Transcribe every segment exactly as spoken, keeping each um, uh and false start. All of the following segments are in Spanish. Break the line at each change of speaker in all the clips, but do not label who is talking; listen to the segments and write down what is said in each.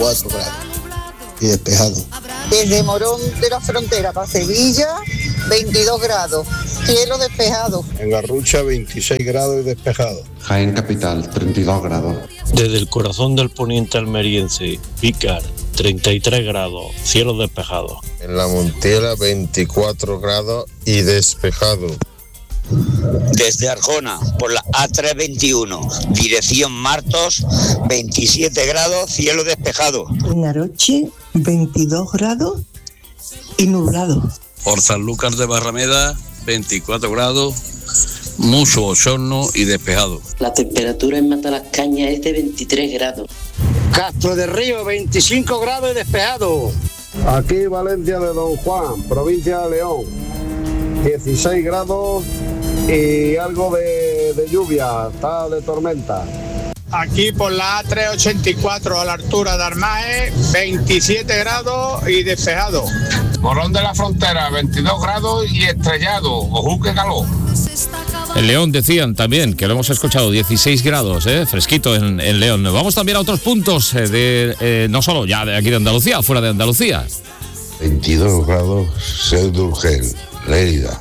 cuatro grados y despejado.
Desde Morón de la Frontera para Sevilla, veintidós grados, cielo despejado.
En Garrucha, veintiséis grados y despejado.
Jaén Capital, treinta y dos grados.
Desde el corazón del poniente almeriense, Pícar, treinta y tres grados, cielo despejado.
En La Montiela, veinticuatro grados y despejado.
Desde Arjona, por la A trescientos veintiuno, dirección Martos, veintisiete grados, cielo despejado.
En Aroche, veintidós grados y nublado.
Por Sanlúcar de Barrameda, veinticuatro grados, mucho bochorno y despejado.
La temperatura en Matalascaña es de veintitrés grados.
Castro de Río, veinticinco grados y despejado.
Aquí Valencia de Don Juan, provincia de León, dieciséis grados y algo de, de lluvia, está de tormenta.
Aquí por la A trescientos ochenta y cuatro a la altura de Armae, veintisiete grados y despejado.
Morón de la Frontera, veintidós grados y estrellado, ojú que calor.
En León decían también, que lo hemos escuchado, dieciséis grados, ¿eh? Fresquito en, en León. Vamos también a otros puntos, eh, de eh, no solo ya de aquí de Andalucía, fuera de Andalucía.
veintidós grados, Seu de Urgel, Lérida.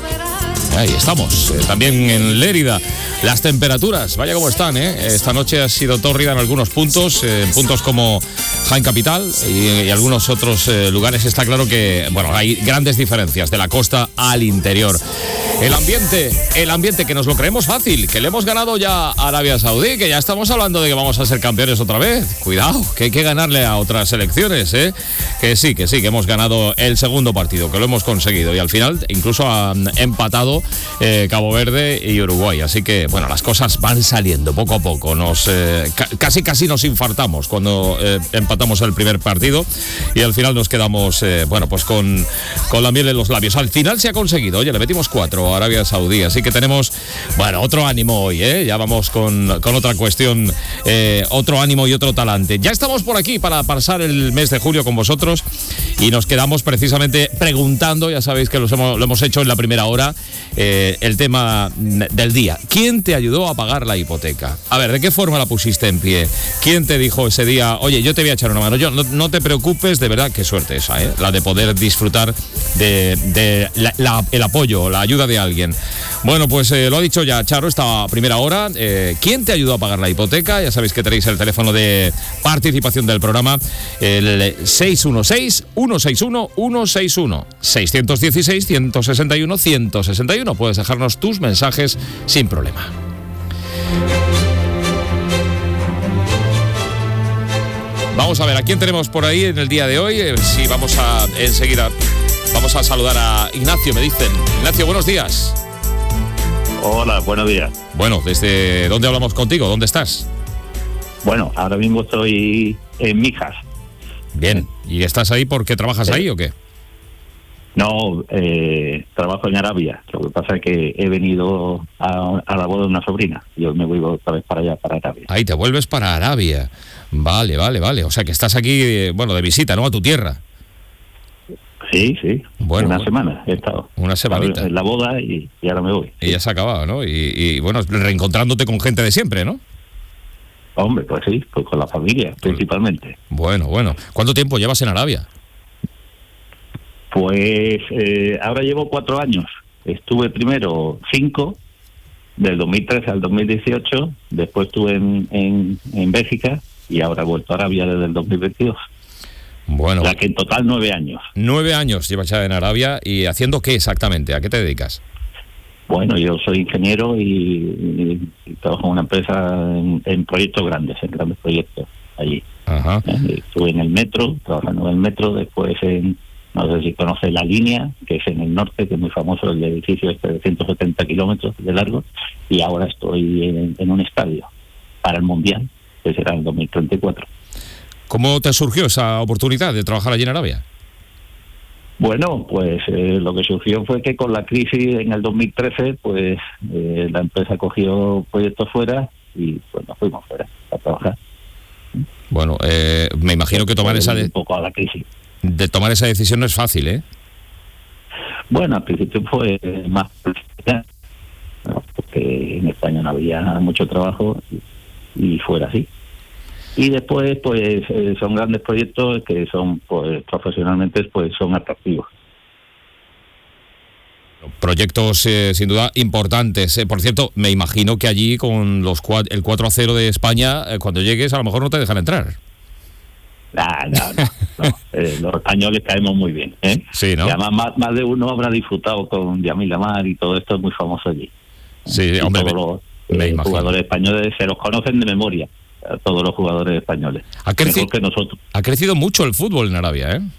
Ahí estamos, eh, también en Lérida. Las temperaturas, vaya como están, ¿eh? Esta noche ha sido tórrida en algunos puntos, eh, en puntos como Jaén Capital y, y algunos otros eh, lugares. Está claro que, bueno, hay grandes diferencias de la costa al interior. El ambiente, el ambiente que nos lo creemos fácil, que le hemos ganado ya a Arabia Saudí, que ya estamos hablando de que vamos a ser campeones otra vez. Cuidado, que hay que ganarle a otras selecciones, ¿eh? Que sí, que sí, que hemos ganado el segundo partido, que lo hemos conseguido. Y al final incluso han empatado eh, Cabo Verde y Uruguay. Así que, bueno, las cosas van saliendo poco a poco. Nos eh, ca- casi casi nos infartamos cuando eh, empatamos el primer partido y al final nos quedamos, eh, bueno, pues con, con la miel en los labios. Al final se ha conseguido, oye, le metimos cuatro a Arabia Saudí, así que tenemos, bueno, otro ánimo hoy, ¿eh? Ya vamos con, con otra cuestión, eh, otro ánimo y otro talante. Ya estamos por aquí para pasar el mes de julio con vosotros y nos quedamos precisamente preguntando, ya sabéis que los hemos, lo hemos hecho en la primera hora, eh, el tema del día. ¿Quién te ayudó a pagar la hipoteca? A ver, ¿de qué forma la pusiste en pie? ¿Quién te dijo ese día, oye, yo te voy a echar una mano? Yo, no, no te preocupes, de verdad, qué suerte esa, ¿eh? La de poder disfrutar de, de la, la, el apoyo, la ayuda de alguien. Bueno, pues eh, lo ha dicho ya Charo esta primera hora. Eh, ¿Quién te ayudó a pagar la hipoteca? Ya sabéis que tenéis el teléfono de participación del programa, el seis uno seis, uno seis uno, uno seis uno, seiscientos dieciséis, ciento sesenta y uno, ciento sesenta y uno. Puedes dejarnos tus mensajes sin problema. Vamos a ver, ¿a quién tenemos por ahí en el día de hoy? Eh, sí, vamos a enseguida, vamos a saludar a Ignacio, me dicen. Ignacio, buenos días.
Hola, buenos días.
Bueno, ¿desde dónde hablamos contigo? ¿Dónde estás?
Bueno, ahora mismo estoy en Mijas.
Bien, ¿y estás ahí porque trabajas eh, ahí o qué?
No, eh, trabajo en Arabia. Lo que pasa es que he venido a, a la boda de una sobrina y hoy me voy otra vez para allá, para Arabia.
Ahí te vuelves para Arabia. Vale, vale, vale. O sea que estás aquí, bueno, de visita, ¿no? A tu tierra.
Sí, sí.
Bueno,
una semana he estado.
Una semanita.
En la boda y, y ahora me voy.
Y ya se ha acabado, ¿no? Y, y bueno, reencontrándote con gente de siempre, ¿no?
Hombre, pues sí, pues con la familia, principalmente.
Bueno, bueno. ¿Cuánto tiempo llevas en Arabia?
Pues eh, ahora llevo cuatro años. Estuve primero cinco, del dos mil trece al dos mil dieciocho. Después estuve en, en, en Bélgica y ahora he vuelto a Arabia desde el dos mil veintidós.
Bueno.
O sea que en total nueve años.
Nueve años llevas ya en Arabia. ¿Y haciendo qué exactamente? ¿A qué te dedicas?
Bueno, yo soy ingeniero y, y, y trabajo en una empresa en, en proyectos grandes, en grandes proyectos allí.
Ajá.
Eh, estuve en el metro, trabajando en el metro, después en, no sé si conoces La Línea, que es en el norte, que es muy famoso, el edificio este de ciento setenta kilómetros de largo, y ahora estoy en, en un estadio para el Mundial, que será en dos mil treinta y cuatro.
¿Cómo te surgió esa oportunidad de trabajar allí en Arabia?
Bueno, pues eh, lo que surgió fue que con la crisis en el dos mil trece, pues eh, la empresa cogió proyectos fuera y pues nos fuimos fuera a trabajar.
Bueno, eh, me imagino que tomar esa de...
un poco a la crisis.
De tomar esa decisión no es fácil, ¿eh?
Bueno, al principio fue más, ¿no? Porque en España no había mucho trabajo y, y fuera así. Y después, pues, eh, son grandes proyectos que son, pues, profesionalmente, pues, son atractivos.
Proyectos, eh, sin duda, importantes. Eh, por cierto, me imagino que allí, con los cua- el cuatro a cero de España, eh, cuando llegues, a lo mejor no te dejan entrar.
Nah, no, no, no. Eh, los españoles caemos muy bien, ¿eh?
Sí, ¿no?
Y además, más, más de uno habrá disfrutado con Yamil Amar y todo esto es muy famoso allí.
Sí,
y
hombre,
todos
me,
los
me
eh,
imagino.
jugadores españoles se los conocen de memoria, a todos los jugadores españoles.
Ha, creci-
Mejor que nosotros.
ha crecido mucho el fútbol en Arabia, ¿eh?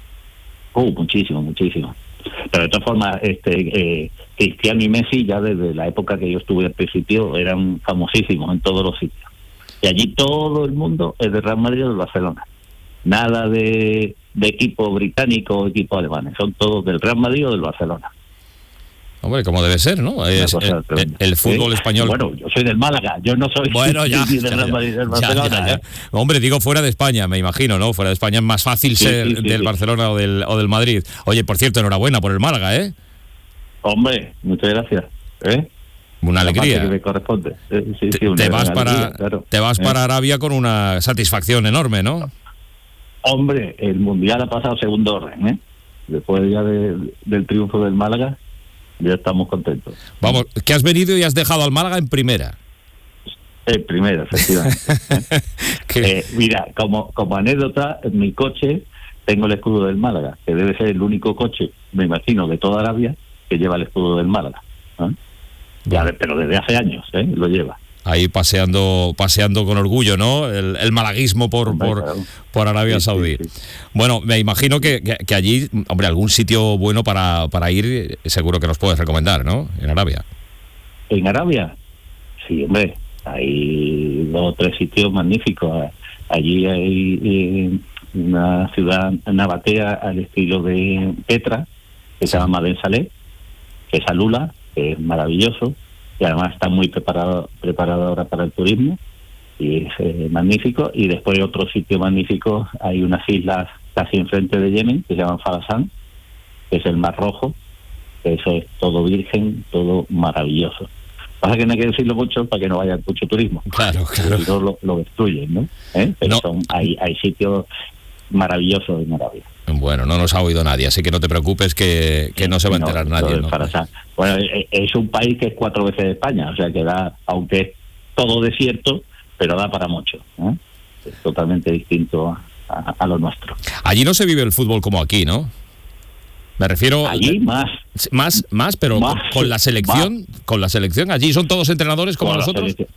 Uh, muchísimo, muchísimo. Pero de todas formas, este, eh, Cristiano y Messi, ya desde la época que yo estuve al principio, eran famosísimos en todos los sitios. Y allí todo el mundo es de Real Madrid o del Barcelona. Nada de, de equipo británico o equipo alemán. Son todos del Real Madrid o del Barcelona.
Hombre, como debe ser, ¿no? Es,
cosa
el, el, el fútbol
¿Sí?
español.
Bueno, yo soy del Málaga, yo no soy
Bueno, ya,
ni del
ya,
Real Madrid
ya,
del
ya,
Barcelona.
ya, ya. Hombre, digo fuera de España, me imagino, ¿no? Fuera de España es más fácil
Sí,
ser
sí, sí,
del
sí.
Barcelona o del, o del Madrid. Oye, por cierto, enhorabuena por el Málaga, ¿eh?
Hombre, muchas gracias. ¿Eh?
Una
La parte
alegría.
que me corresponde. Eh, sí, sí,
Te,
una
te vas
gran
para
alegría, claro.
te vas
¿Eh?
para Arabia con una satisfacción enorme, ¿no?
Hombre, el Mundial ha pasado segundo orden, ¿eh? Después ya de, del triunfo del Málaga, ya estamos contentos.
Vamos, que has venido y has dejado al Málaga en primera.
El primero, efectivamente. ¿eh? Eh, mira, como, como anécdota, en mi coche tengo el escudo del Málaga, que debe ser el único coche, me imagino, de toda Arabia que lleva el escudo del Málaga. ¿eh? Ya, de- pero desde hace años, ¿eh? Lo lleva.
Ahí paseando paseando con orgullo, ¿no? El, el malaguismo por,
Hombre,
por,
claro.
por Arabia
Sí, sí,
Saudí.
sí.
Bueno, me imagino que, que, que allí, hombre, algún sitio bueno para, para ir, eh, seguro que nos puedes recomendar, ¿no? En Arabia.
¿En Arabia? Sí, hombre, hay dos o tres sitios magníficos. Allí hay eh, una ciudad nabatea al estilo de Petra, que se llama Malen Saleh, que es Alula, que es maravilloso, y además está muy preparado preparado ahora para el turismo, y es eh, magnífico. Y después otro sitio magnífico, hay unas islas casi enfrente de Yemen, que se llaman Farasán, que es el Mar Rojo, que eso es todo virgen, todo maravilloso. Pasa que no hay que decirlo mucho para que no vaya mucho turismo.
Claro, claro.
Si no lo, lo destruyen, ¿no? ¿Eh? Pero
No.
son, hay, hay sitios maravillosos en Arabia.
Bueno, no nos ha oído nadie, así que no te preocupes que, que no se va a enterar
No,
nadie,
lo de
¿no?
Farasán. Bueno, e- es un país que es cuatro veces España, o sea que da, aunque es todo desierto, pero da para mucho. ¿eh? Es totalmente distinto a, a, a lo nuestro.
Allí no se vive el fútbol como aquí, ¿no? Me refiero
Allí más.
más más, pero
Más,
con, con la selección, con la selección allí son todos entrenadores como
Con la
nosotros.
selección.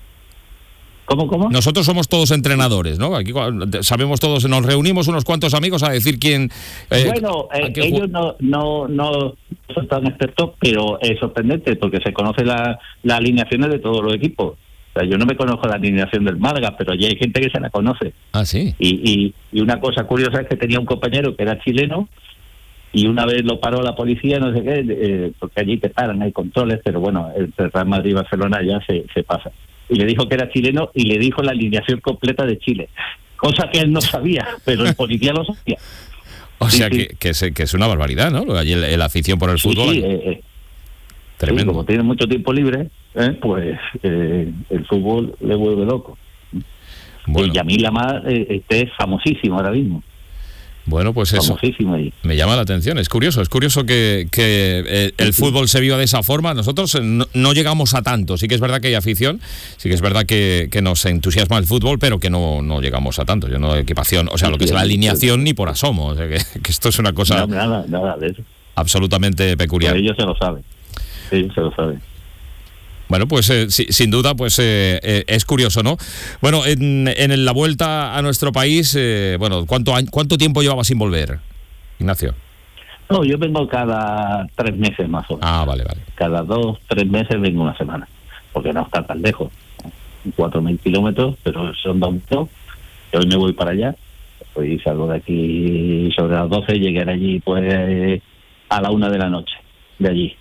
¿Cómo, cómo?
Nosotros somos todos entrenadores, ¿no? Aquí cua- sabemos todos, nos reunimos unos cuantos amigos a decir quién. eh,
bueno, eh,
a qué
ellos
ju-
no, no, no son tan expertos, pero es sorprendente porque se conoce la, las alineaciones de todos los equipos. O sea, yo no me conozco la alineación del Málaga, pero allí hay gente que se la conoce.
Ah, sí.
Y, y, y una cosa curiosa es que tenía un compañero que era chileno y una vez lo paró la policía, no sé qué, eh, porque allí te paran, hay controles, pero bueno, entre Real Madrid y Barcelona ya se, se pasa. Y le dijo que era chileno y le dijo la alineación completa de Chile, cosa que él no sabía, pero el policía lo sabía.
O
Sí,
sea
sí.
que, que, es, que es una barbaridad, ¿no? Allí el- la afición por el
Sí,
fútbol.
sí, eh, eh,
Tremendo.
sí, como tiene mucho tiempo libre, eh, pues eh, el fútbol le vuelve loco.
Bueno.
Y Yamil Amar eh, este es famosísimo ahora mismo.
Bueno, pues eso.
Famosísimo ahí.
Me llama la atención, es curioso, es curioso que, que eh, el fútbol se viva de esa forma. Nosotros eh, no, no llegamos a tanto, sí que es verdad que hay afición, sí que es verdad que, que nos entusiasma el fútbol, pero que no, no llegamos a tanto. Yo no equipación, o sea, lo que es la alineación ni por asomo, o sea, que, que esto es una cosa
No, nada, nada de eso.
absolutamente peculiar.
Pero ellos se lo saben. Ellos se lo saben.
Bueno, pues eh, si- sin duda, pues eh, eh, es curioso, ¿no? Bueno, en, en la vuelta a nuestro país, eh, bueno, ¿cuánto, año- ¿cuánto tiempo llevaba sin volver, Ignacio?
No, yo vengo cada tres meses más o menos.
Ah, vale, vale.
Cada dos, tres meses vengo una semana. Porque no está tan lejos. Cuatro mil kilómetros, pero son dos minutos. Hoy me voy para allá. Hoy salgo de aquí sobre las doce, llegaré allí pues a la una de la noche, de allí.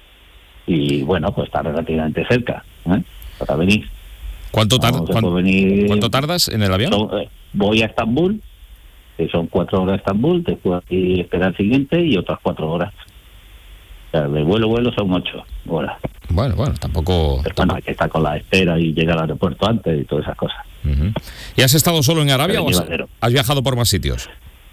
Y bueno, pues está relativamente cerca, ¿eh? Para venir.
¿Cuánto, tar-
Vamos, se
cuán-
puede venir-
¿Cuánto tardas en el avión?
Son- eh, voy a Estambul, que son cuatro horas a Estambul, después aquí esperar el siguiente y otras cuatro horas. O sea, de vuelo vuelo son ocho horas.
Bueno, bueno, tampoco...
Pero bueno, hay que estar con la espera y llegar al aeropuerto antes y todas esas cosas.
Uh-huh. ¿Y has estado solo en Arabia
Pero
o has,
llevadero.
has viajado por más sitios?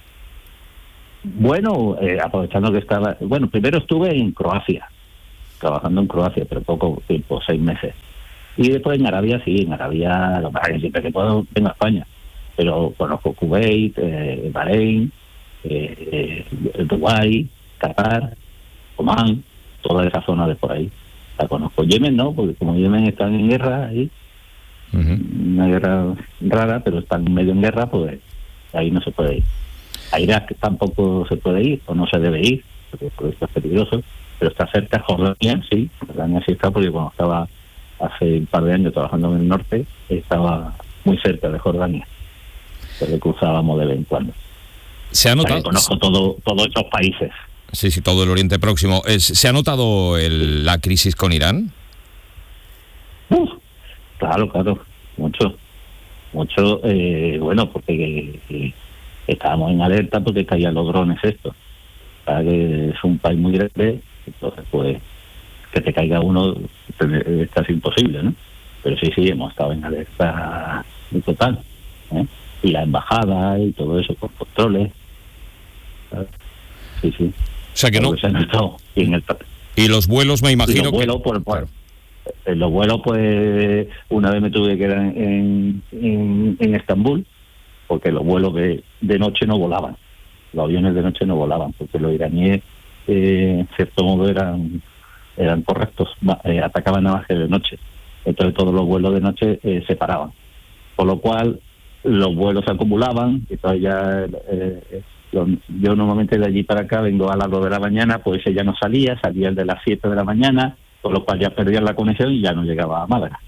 Bueno, eh, aprovechando que estaba... Bueno, primero estuve en Croacia, trabajando en Croacia, pero poco tiempo, seis meses. Y después en Arabia, sí, en Arabia, lo que pasa es que siempre que puedo vengo a España. Pero conozco Kuwait, eh, Bahrein, eh, eh, Dubái, Qatar, Omán, toda esa zona de por ahí. La conozco. Yemen no, porque como Yemen están en guerra ahí, uh-huh. una guerra rara, pero están medio en guerra, pues ahí no se puede ir. A Irak tampoco se puede ir, o no se debe ir, porque, porque esto es peligroso, pero está cerca. Jordania, sí, Jordania sí está, porque cuando estaba hace un par de años trabajando en el norte, estaba muy cerca de Jordania, pero cruzábamos de vez en cuando.
Se ha notado.
O sea, conozco todo, todos esos países.
Sí, sí, todo el Oriente Próximo. Es, ¿Se ha notado el, la crisis con Irán?
Uf, claro, claro, mucho, mucho, eh, bueno, porque eh, estábamos en alerta porque caían los drones estos. Para que es un país muy grande, entonces pues que te caiga uno es casi imposible, ¿no? Pero sí, sí, hemos estado en alerta total, ¿eh? Y la embajada y todo eso con controles, ¿sabes? Sí, sí.
O sea que no.
Se ha notado. Y, en el...
y los vuelos, me imagino.
Y los vuelos, que... por, por, claro. En los vuelos, pues, una vez me tuve que quedar en, en, en Estambul, porque los vuelos de, de noche no volaban. Los aviones de noche no volaban, porque los iraníes, eh, en cierto modo, eran eran correctos, eh, atacaban nada más que de noche. Entonces todos los vuelos de noche eh, se paraban. Por lo cual, los vuelos se acumulaban, y entonces ya... Eh, yo normalmente de allí para acá vengo a las dos de la mañana, pues ese ya no salía, salía el de las siete de la mañana, con lo cual ya perdían la conexión y ya no llegaba a Málaga.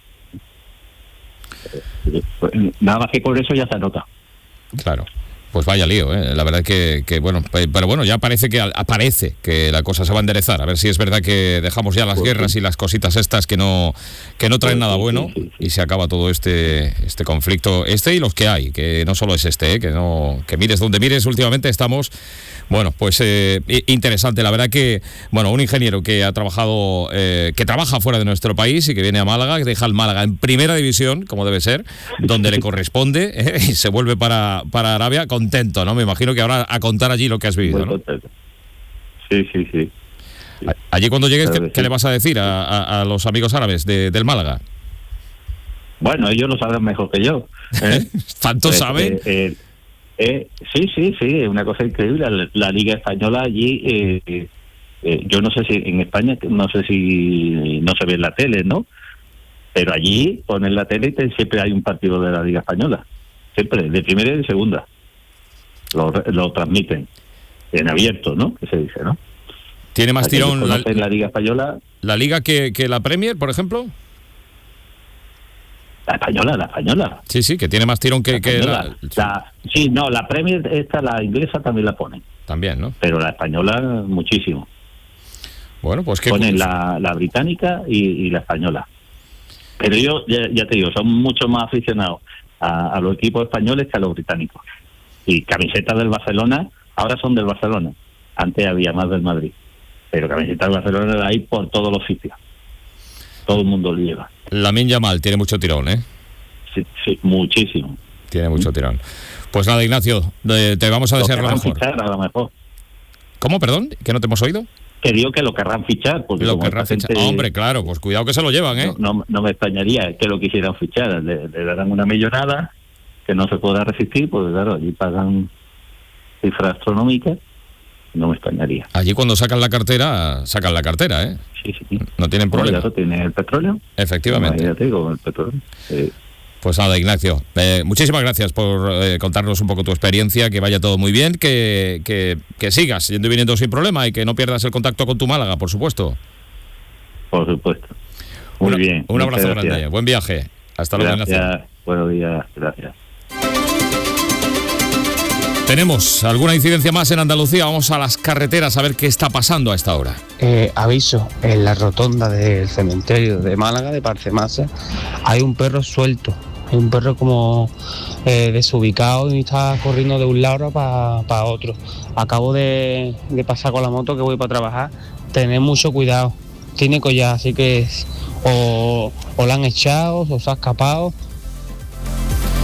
Pues, nada más que por eso ya se anota.
Claro. Pues vaya lío, ¿eh? La verdad que, que bueno, pero bueno, ya parece que aparece que la cosa se va a enderezar, a ver si es verdad que dejamos ya las pues guerras sí. y las cositas estas que no que no traen pues nada sí, bueno sí, sí, sí. y se acaba todo este este conflicto, este y los que hay, que no solo es este, ¿eh? que no que mires donde mires últimamente estamos, bueno, pues eh, interesante, la verdad que, bueno, un ingeniero que ha trabajado, eh, que trabaja fuera de nuestro país y que viene a Málaga, que deja el Málaga en primera división, como debe ser, donde le corresponde, ¿eh? y se vuelve para, para Arabia contento, ¿no? Me imagino que ahora a contar allí lo que has vivido, ¿no?
Sí, sí, sí. sí.
Allí cuando llegues, ¿qué, ¿qué le vas a decir a, a, a los amigos árabes de, del Málaga?
Bueno, ellos lo sabrán mejor que yo, ¿eh?
¿Tanto saben?
Eh, eh, eh, sí, sí, sí, es una cosa increíble. La, la Liga Española allí, eh, eh, yo no sé si en España, no sé si no se ve en la tele, ¿no? Pero allí ponen la tele y siempre hay un partido de la Liga Española. Siempre, de primera y de segunda. Lo, lo transmiten en abierto, ¿no? Que se dice, ¿no?
¿Tiene más tirón
la, la Liga Española?
¿La Liga que, que la Premier, por ejemplo?
La española, la española.
Sí, sí, que tiene más tirón que...
La
que
la, la, sí, no, la Premier, esta, la inglesa también la ponen.
También, ¿no?
Pero la española, muchísimo.
Bueno, pues que...
Ponen la, la británica y, y la española. Pero yo, ya, ya te digo, son mucho más aficionados a, a los equipos españoles que a los británicos. Y camisetas del Barcelona, ahora son del Barcelona. Antes había más del Madrid. Pero camisetas del Barcelona la hay por todos los sitios. Todo el mundo lo lleva.
Lamine Yamal tiene mucho tirón, ¿eh?
Sí, sí, muchísimo.
Tiene mucho tirón. Pues nada, Ignacio, te vamos a desear lo mejor.
Fichar, a lo mejor.
¿Cómo, perdón? ¿Que no te hemos oído?
Que digo que lo querrán fichar. Porque
lo querrán fichar. Gente, hombre, claro, pues cuidado que se lo llevan, ¿eh?
No, no, no me extrañaría que lo quisieran fichar. Le, le darán una millonada que no se podrá resistir, porque claro, allí pagan cifras astronómicas. No me extrañaría.
Allí cuando sacan la cartera, sacan la cartera, ¿eh?
Sí, sí.
No tienen problema.
Claro, tiene el petróleo.
Efectivamente.
No, ya te digo, el petróleo. Sí.
Pues nada, Ignacio, eh, muchísimas gracias por eh, contarnos un poco tu experiencia, que vaya todo muy bien, que, que, que sigas yendo y viniendo sin problema y que no pierdas el contacto con tu Málaga, por supuesto.
Por supuesto. Muy
Una,
bien.
Un abrazo grande. Buen viaje. Hasta luego, Ignacio.
Buenos días. Gracias.
Tenemos alguna incidencia más en Andalucía. Vamos a las carreteras a ver qué está pasando a esta hora.
Eh, aviso, en la rotonda del cementerio de Málaga, de Parcemasa, hay un perro suelto. Hay un perro como eh, desubicado y está corriendo de un lado para pa otro. Acabo de, de pasar con la moto que voy para trabajar. Tened mucho cuidado. Tiene collar, así que o, o la han echado o se ha escapado.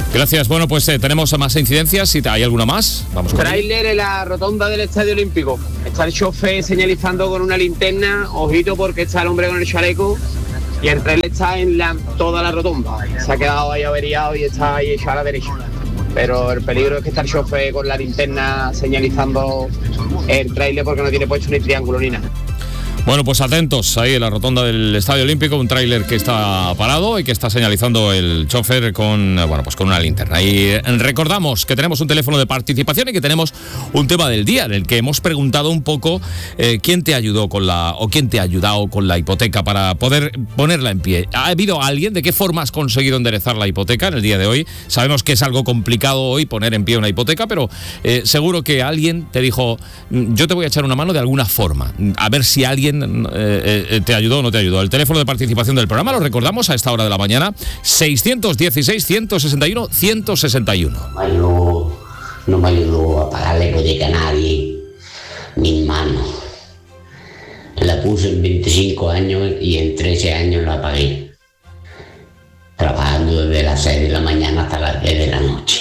Gracias. Bueno, pues eh, tenemos más incidencias. Si hay alguna más, vamos con
Tráiler en la rotonda del Estadio Olímpico. Está el chofer señalizando con una linterna. Ojito porque está el hombre con el chaleco. Y el tráiler está en la, toda la rotonda. Se ha quedado ahí averiado y está ahí echado a la derecha. Pero el peligro es que está el chofer con la linterna señalizando el tráiler porque no tiene puesto ni triángulo ni nada.
Bueno, pues atentos ahí en la rotonda del Estadio Olímpico, un tráiler que está parado y que está señalizando el chofer con, bueno, pues con una linterna. Y recordamos que tenemos un teléfono de participación y que tenemos un tema del día en el que hemos preguntado un poco eh, quién te ayudó con la, o quién te ha ayudado con la hipoteca para poder ponerla en pie. ¿Ha habido alguien? ¿De qué forma has conseguido enderezar la hipoteca en el día de hoy? Sabemos que es algo complicado hoy poner en pie una hipoteca, pero eh, seguro que alguien te dijo, yo te voy a echar una mano de alguna forma. A ver si alguien Eh, eh, te ayudó o no te ayudó. El teléfono de participación del programa lo recordamos a esta hora de la mañana, seiscientos dieciséis, ciento sesenta y uno, ciento sesenta y uno.
No me ayudó, no me ayudó a pagar la hipoteca a nadie, mis manos. La puse en veinticinco años y en trece años la pagué, trabajando desde las seis de la mañana hasta las diez de la noche.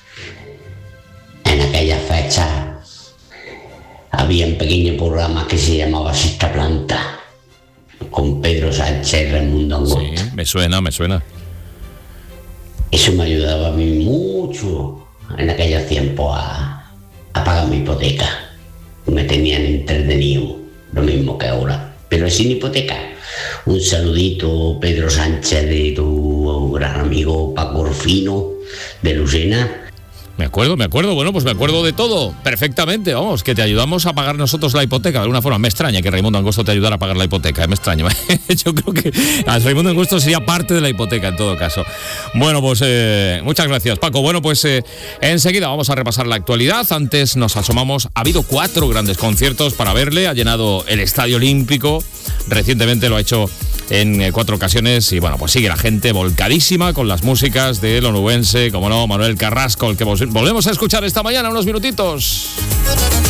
En aquella fecha había un pequeño programa que se llamaba Sexta Planta, con Pedro Sánchez y Raimundo Angosto.
Sí, me suena, me suena.
Eso me ayudaba a mí mucho en aquellos tiempos a, a pagar mi hipoteca. Me tenían entretenido, lo mismo que ahora, pero sin hipoteca. Un saludito, Pedro Sánchez, de tu gran amigo Paco Orfino, de Lucena.
Me acuerdo, me acuerdo, bueno, pues me acuerdo de todo, perfectamente, vamos, que te ayudamos a pagar nosotros la hipoteca, de alguna forma. Me extraña que Raimundo Angosto te ayudara a pagar la hipoteca, me extraña. Yo creo que a Raimundo Angosto sería parte de la hipoteca en todo caso. Bueno, pues eh, muchas gracias, Paco. Bueno, pues eh, enseguida vamos a repasar la actualidad. Antes nos asomamos, ha habido cuatro grandes conciertos para verle, ha llenado el Estadio Olímpico, recientemente lo ha hecho en eh, cuatro ocasiones y bueno, pues sigue la gente volcadísima con las músicas del onubense, como no, Manuel Carrasco, el que volvemos a escuchar esta mañana, unos minutitos.